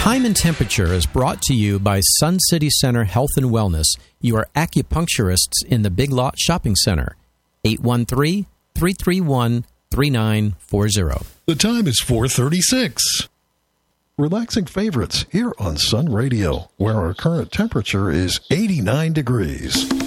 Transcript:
Time and Temperature is brought to you by Sun City Center Health and Wellness, your acupuncturists in the Big Lot Shopping Center. 813-331-3940. The time is 4:36. Relaxing favorites here on Sun Radio, where our current temperature is 89 degrees.